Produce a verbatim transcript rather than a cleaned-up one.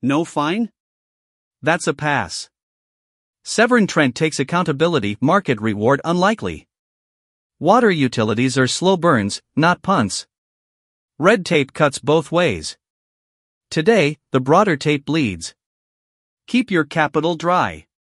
No fine? That's a pass. Severn Trent takes accountability, market reward unlikely. Water utilities are slow burns, not punts. Red tape cuts both ways. Today, the broader tape bleeds. Keep your capital dry.